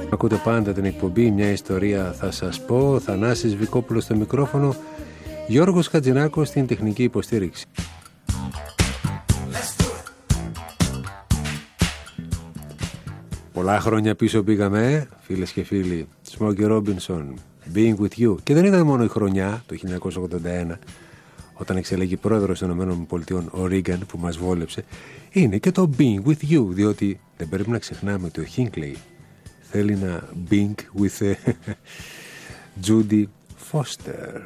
Ακούτε πάντα την εκπομπή «Μια ιστορία θα σας πω». Θανάσης Βικόπουλος στο μικρόφωνο, Γιώργος Χατζηνάκος στην τεχνική υποστήριξη. Πολλά χρόνια πίσω πήγαμε, φίλες και φίλοι. Smokey Robinson, Being With You. Και δεν ήταν μόνο η χρονιά, το 1981, όταν εξελέγει πρόεδρος των ΗΠΑ ο Ρίγκαν, που μας βόλεψε. Είναι και το Being With You, διότι δεν πρέπει να ξεχνάμε ότι ο Hinckley θέλει να Being with Judy Foster.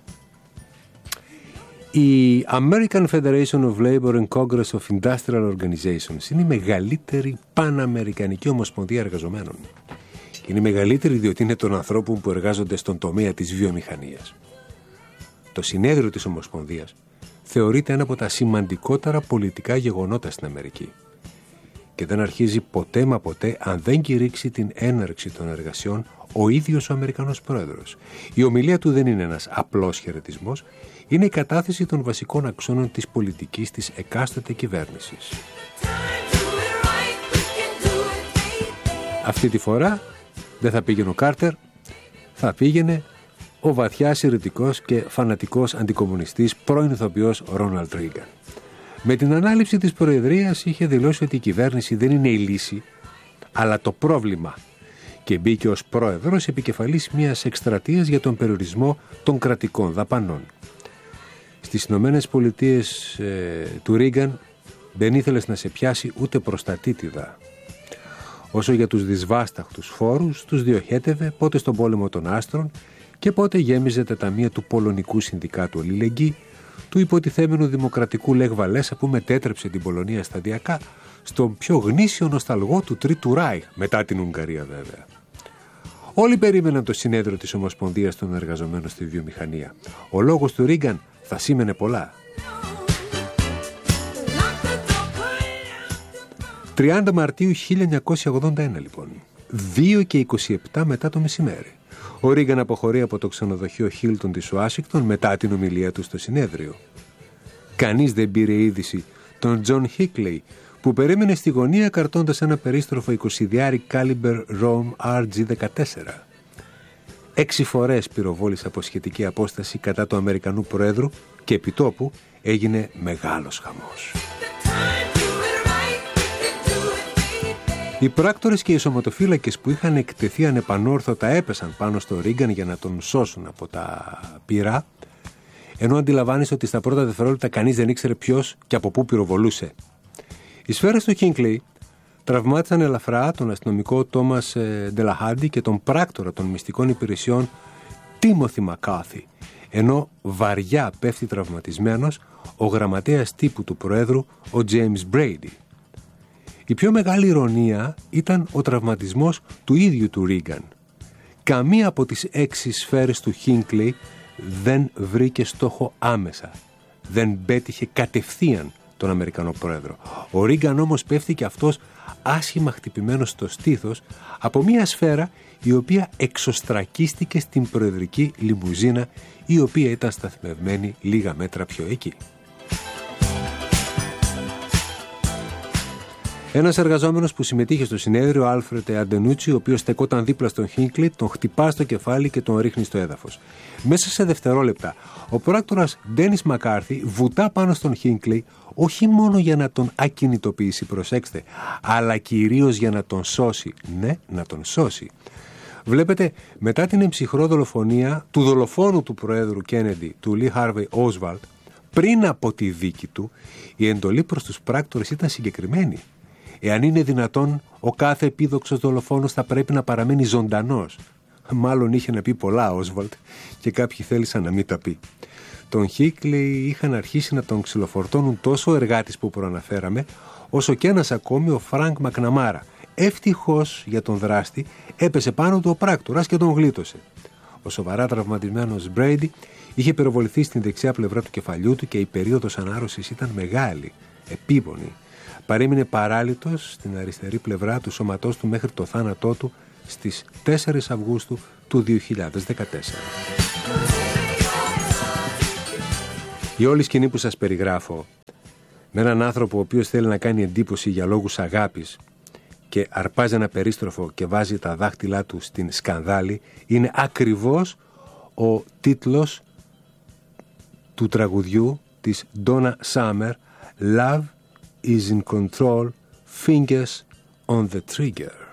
Η American Federation of Labor and Congress of Industrial Organizations είναι η μεγαλύτερη παναμερικανική ομοσπονδία εργαζομένων. Είναι η μεγαλύτερη διότι είναι των ανθρώπων που εργάζονται στον τομέα της βιομηχανίας. Το συνέδριο της Ομοσπονδίας θεωρείται ένα από τα σημαντικότερα πολιτικά γεγονότα στην Αμερική και δεν αρχίζει ποτέ μα ποτέ αν δεν κηρύξει την έναρξη των εργασιών ο ίδιος ο Αμερικανός πρόεδρος. Η ομιλία του δεν είναι ένας απλός χαιρετισμός, είναι η κατάθεση των βασικών αξώνων της πολιτικής της εκάστοτε κυβέρνησης. Αυτή τη φορά δεν θα πήγαινε ο Κάρτερ, θα πήγαινε ο βαθιά ηρετικός και φανατικός αντικομμουνιστής πρώην ηθοποιός Ρόναλντ Ρίγκαν. Με την ανάληψη της προεδρίας είχε δηλώσει ότι η κυβέρνηση δεν είναι η λύση, αλλά το πρόβλημα, και μπήκε ως πρόεδρος επικεφαλής μιας εκστρατείας για τον περιορισμό των κρατικών δαπανών. Στις Ηνωμένες Πολιτείες του Ρίγκαν δεν ήθελες να σε πιάσει ούτε προστατήτηδα. Όσο για τους δυσβάσταχτους φόρους, τους διοχέτευε πότε στον πόλεμο των άστρων και πότε γέμιζε τα ταμεία του Πολωνικού Συνδικάτου Αλληλεγγύη, του υποτιθέμενου δημοκρατικού Λεχ Βαλέσα που μετέτρεψε την Πολωνία σταδιακά στον πιο γνήσιο νοσταλγό του Τρίτου Ράιχ, μετά την Ουγγαρία βέβαια. Όλοι περίμεναν το συνέδριο της Ομοσπονδίας των Εργαζομένων στη Βιομηχανία. Ο λόγος του Ρίγκαν θα σήμαινε πολλά. 30 Μαρτίου 1981 λοιπόν, 2 και 27 μετά το μεσημέρι. Ο Ρίγκαν αποχωρεί από το ξενοδοχείο Χίλτον της Ουάσιγκτον μετά την ομιλία του στο συνέδριο. Κανείς δεν πήρε είδηση τον Τζον Χίκλεϊ, που περίμενε στη γωνία καρτώντας ένα περίστροφο 20 Caliber Rome RG-14. 6 φορές πυροβόλησε από σχετική απόσταση κατά του Αμερικανού Προέδρου και επιτόπου έγινε μεγάλος χαμός. Οι πράκτορες και οι σωματοφύλακες που είχαν εκτεθεί ανεπανόρθωτα έπεσαν πάνω στο Ρίγκαν για να τον σώσουν από τα πυρά, ενώ αντιλαμβάνεσαι ότι στα πρώτα δευτερόλεπτα κανείς δεν ήξερε ποιος και από πού πυροβολούσε. Οι σφαίρες του Hinckley τραυμάτισαν ελαφρά τον αστυνομικό Τόμας Ντελαχάντι και τον πράκτορα των μυστικών υπηρεσιών Τίμοθι Μακάθι, ενώ βαριά πέφτει τραυματισμένος ο γραμματέας τύπου του Προέδρου, ο James Brady. Η πιο μεγάλη ηρωνία ήταν ο τραυματισμός του ίδιου του Ρίγκαν. Καμία από τις 6 σφαίρες του Hinckley δεν βρήκε στόχο άμεσα. Δεν πέτυχε κατευθείαν τον Αμερικανό Πρόεδρο. Ο Ρίγκαν όμως πέφτει και αυτός άσχημα χτυπημένος στο στήθος από μια σφαίρα η οποία εξωστρακίστηκε στην προεδρική λιμουζίνα, η οποία ήταν σταθμευμένη λίγα μέτρα πιο εκεί. Ένας εργαζόμενος που συμμετείχε στο συνέδριο, ο Άλφρετ Αντενούτσι, ο οποίος στεκόταν δίπλα στον Hinckley, τον χτυπά στο κεφάλι και τον ρίχνει στο έδαφος. Μέσα σε δευτερόλεπτα, ο πράκτορας Ντένις Μακάρθι βουτά πάνω στον Hinckley, όχι μόνο για να τον ακινητοποιήσει, προσέξτε, αλλά κυρίως για να τον σώσει. Ναι, να τον σώσει. Βλέπετε, μετά την εμψυχρό δολοφονία του δολοφόνου του Προέδρου Κέννεντι, του Λι Χάρβεϊ Όσβαλντ, πριν από τη δίκη του, η εντολή προς τους πράκτορες ήταν συγκεκριμένη. Εάν είναι δυνατόν, ο κάθε επίδοξος δολοφόνος θα πρέπει να παραμένει ζωντανός. Μάλλον είχε να πει πολλά Όσβαλντ και κάποιοι θέλησαν να μην τα πει. Τον Hinckley είχαν αρχίσει να τον ξυλοφορτώνουν τόσο εργάτες που προαναφέραμε, όσο και ένας ακόμη, ο Φρανκ Μακναμάρα. Ευτυχώς για τον δράστη έπεσε πάνω του ο πράκτορας και τον γλίτωσε. Ο σοβαρά τραυματισμένος Brady είχε πυροβοληθεί στην δεξιά πλευρά του κεφαλιού του και η περίοδος ανάρρωσης ήταν μεγάλη, επίπονη. Παρέμεινε παράλυτος στην αριστερή πλευρά του σώματός του μέχρι το θάνατό του στις 4 Αυγούστου του 2014. Η όλη σκηνή που σας περιγράφω, με έναν άνθρωπο ο οποίος θέλει να κάνει εντύπωση για λόγους αγάπης και αρπάζει ένα περίστροφο και βάζει τα δάχτυλά του στην σκανδάλη είναι ακριβώς ο τίτλος του τραγουδιού της Donna Summer, Love is in control, fingers on the trigger.